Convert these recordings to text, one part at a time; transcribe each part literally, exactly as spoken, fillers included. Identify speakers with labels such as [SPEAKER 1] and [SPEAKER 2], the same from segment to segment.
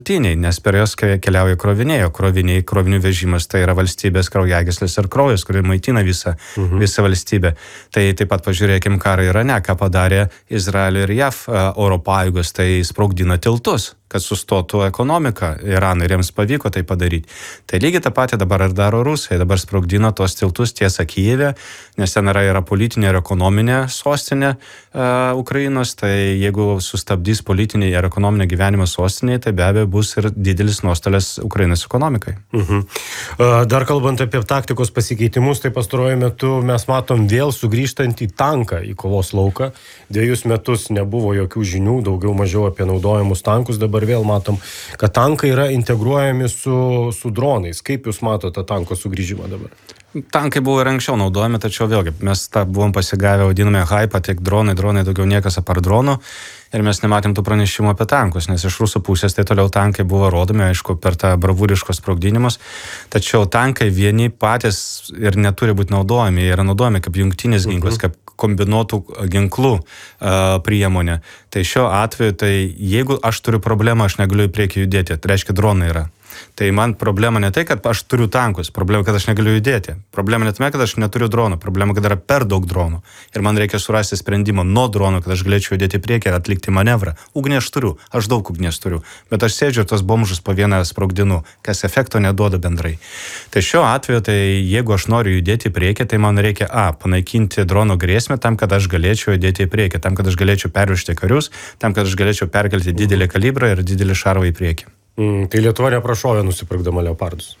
[SPEAKER 1] nes per jos keliauja kroviniai, o kroviniai, krovinių vežimas tai yra valstybės kraujagyslės ir kraujas, kuri maitina visą, mhm. visą valstybę. Tai taip pat pažiūrėkim karą Irane, ką padarė Izraelio ir J A V oro pajėgos, tai sprogdina tiltus, kad sustotų ekonomika Irano ir jiems pavyko tai padaryti. Tai lygiai tą patį dabar ir daro Rusai, dabar sprogdina tos tiltus tiesa Kijeve, nes ten yra, yra politinė ir ekonominė sostinė uh, Ukrainos, tai jeigu sustabdys politinį ir ekonominį gyvenimą sostinėje, tai be abejo bus ir didelis nuostolis Ukrainos ekonomikai.
[SPEAKER 2] Mhm. Dar kalbant apie taktikos pasikeitimus, tai pastaruoju metu mes matom vėl sugrįžtant į tanką, į kovos lauką. Dviejus metus nebuvo jokių žinių, daugiau mažiau apie naudojamus tankus, dabar vėl matom, kad tankai yra integruojami su, su dronais. Kaip jūs matote tanko sugrįžimą dabar?
[SPEAKER 1] Tankai buvo ir anksčiau naudojami, tačiau vėlgi mes tą buvom pasigavę, vadiname hypą, tiek dronai, dronai daugiau niekas apart dronų ir mes nematėm tų pranešimų apie tankus, nes iš rusų pusės tai toliau tankai buvo rodomi, aišku, per tą bravūriškos sprogdinimus, tačiau tankai vieni patys ir neturi būti naudojami, jie yra naudojami kaip jungtinis ginklas, kaip kombinuotų ginklų uh, priemonė. Tai šiuo atveju, tai jeigu aš turiu problemą, aš negaliu į priekį judėti, tai reiškia dronai yra. Tai man problema ne tai, kad aš turiu tankus, problema, kad aš negaliu judėti. Problema ne tame, kad aš neturiu dronų, problema, kad yra per daug dronų. Ir man reikia surasti sprendimą nuo dronų, kad aš galėčiau judėti į priekį ir atlikti manevrą. Ugnį aš turiu, aš daug ugnies turiu, bet aš sėdžiu tos bomžus po vieną sprogdinu, kas efekto neduoda bendrai. Tai šiuo atveju, tai jeigu aš noriu judėti į priekį, tai man reikia A, panaikinti dronų grėsmę tam, kad aš galėčiau judėti į priekį, tam, kad aš galėčiau pervežti karius, tam, kad aš galėčiau perkelti didelį kalibrą ir didelį šarvą į priekį.
[SPEAKER 2] Mm, tai Lietuva neprašovė nusipirkdama leopardus?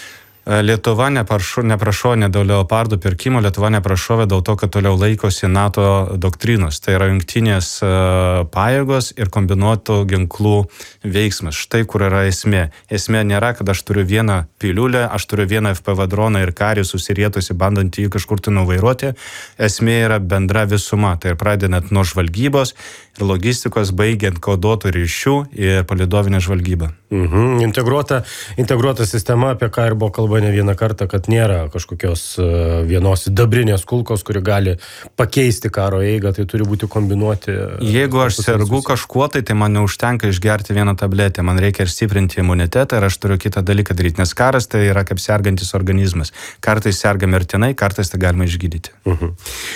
[SPEAKER 1] Lietuva neprašo, neprašovė dėl leopardų pirkimo, Lietuva neprašovė dėl to, kad toliau laikosi NATO doktrinos. Tai yra jungtinės uh, pajėgos ir kombinuotų ginklų veiksmas. Štai kur yra esmė. Esmė nėra, kad aš turiu vieną piliulę, aš turiu vieną F P V droną ir karį susirietusi, bandant jį kažkur tai nuvairuoti. Esmė yra bendra visuma. Tai ir pradedant nuo žvalgybos ir logistikos, baigiant koduotų ryšių ir palydovinę žvalgybą.
[SPEAKER 2] Mhm. Integruota, integruota sistema, apie ką ir buvo kalba ne vieną kartą, kad nėra kažkokios vienos sidabrinės kulkos, kuri gali pakeisti karo eigą, tai turi būti kombinuoti.
[SPEAKER 1] Jeigu aš sergu kažkuo, tai, tai man neužtenka išgerti vieną tabletę, man reikia ir stiprinti imunitetą ir aš turiu kitą dalyką daryti, nes karas tai yra kaip sergantis organizmas. Kartais serga mirtinai, kartais tai galima išgydyti.
[SPEAKER 2] Mhm.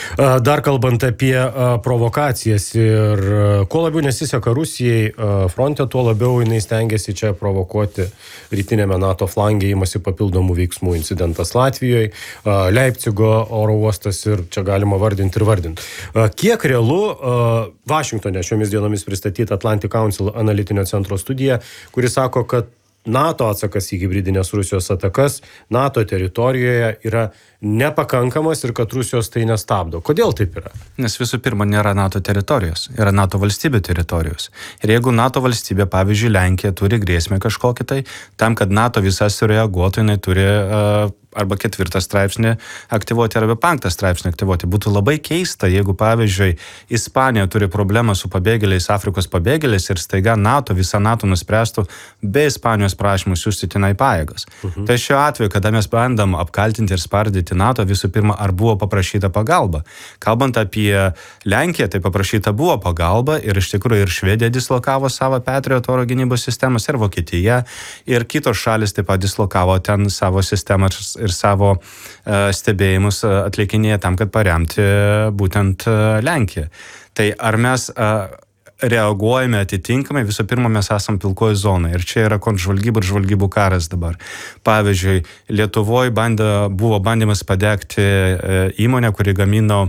[SPEAKER 2] Dar kalbant apie provokacijas ir kuo labiau nesiseka Rusijai fronte, tuo labiau jinai stengiasi čia provokuoti rytinėme NATO flange, imasi papildomų veiksmų, incidentas Latvijoje, Leipcigo oro uostas ir čia galima vardinti ir vardinti. Kiek realu Vašingtone šiomis dienomis pristatyta Atlantic Council analitinio centro studija, kuri sako, kad NATO atsakas į hibridinės Rusijos atakas NATO teritorijoje yra nepakankamas ir kad Rusijos tai nestabdo. Kodėl taip yra?
[SPEAKER 1] Nes visų pirma nėra NATO teritorijos, yra NATO valstybių teritorijos. Ir jeigu NATO valstybė, pavyzdžiui, Lenkija turi grėsmę kažkokį tai, tam, kad NATO visas sureaguotų, jinai turi uh, arba ketvirtą straipsnį aktyvuoti, arba penktą straipsnį aktyvuoti. Būtų labai keista, jeigu, pavyzdžiui, Ispanija turi problemą su pabėgėliais, Afrikos pabėgėliais ir staiga NATO, visa NATO nuspręstų be Ispanijos prašymų siųsti tenai pajėgas. Mhm. Tai šiuo atveju, kada mes bandam apkaltinti ir spardyti NATO, visų pirma, ar buvo paprašyta pagalba. Kalbant apie Lenkiją, tai paprašyta buvo pagalba ir iš tikrųjų ir Švedija dislokavo savo Patriot oro gynybos sistemas, ir Vokietija, ir kitos šalis taip pat dislokavo ten savo sistemas ir savo uh, stebėjimus uh, atlikinėje tam, kad paremti uh, būtent uh, Lenkiją. Tai ar mes uh, reaguojame atitinkamai, visų pirma, mes esam pilkoji zona ir čia yra kontržvalgybų ir žvalgybų karas dabar. Pavyzdžiui, Lietuvoje bandė, buvo bandymas padegti uh, įmonę, kuri gamino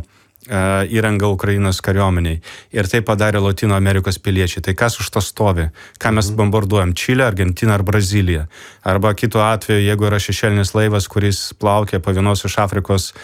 [SPEAKER 1] įrangą Ukrainos kariuomeniai. Ir tai padarė Latino Amerikos piliečiai. Tai kas už to stovi? Ką mes bombarduojam? Čilę, Argentiną ar Braziliją? Arba kitu atveju, jeigu yra šešėlinis laivas, kuris plaukia po vienos iš Afrikos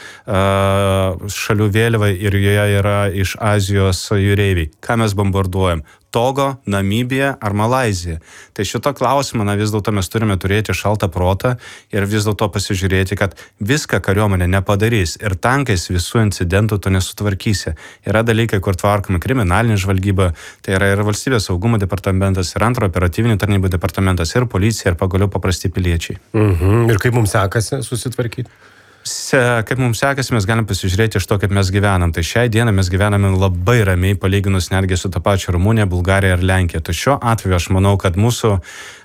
[SPEAKER 1] uh, šalių vėliavai ir joje yra iš Azijos jūreiviai. Ką mes bombarduojam? Togo, Namibija ar Malaizija. Tai šito klausimą, na, vis dėlto mes turime turėti šaltą protą ir vis dėlto pasižiūrėti, kad viską kariuomenė nepadarys ir tankais visų incidentų to nesutvarkysi. Yra dalykai, kur tvarkoma kriminalinė žvalgyba, tai yra ir valstybės saugumo departamentas, ir antro operatyvinių tarnybų departamentas, ir policija, ir pagaliau paprasti piliečiai.
[SPEAKER 2] Mhm. Ir kaip mums sekasi susitvarkyti?
[SPEAKER 1] Kaip mums sekasi, mes galim pasižiūrėti iš to, kaip mes gyvenam. Tai šiai dieną mes gyvename labai ramiai, palyginus netgi su ta pačia Rumunija, Bulgarija ir Lenkija. Tai šiuo atveju aš manau, kad mūsų